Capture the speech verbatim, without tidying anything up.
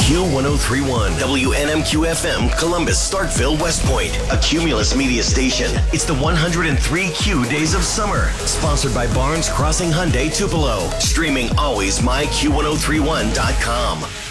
Q ten thirty-one, W N M Q F M, Columbus, Starkville, West Point, a Cumulus media station. It's the one hundred three Q Days of Summer, sponsored by Barnes Crossing Hyundai Tupelo. Streaming always my Q ten thirty-one dot com.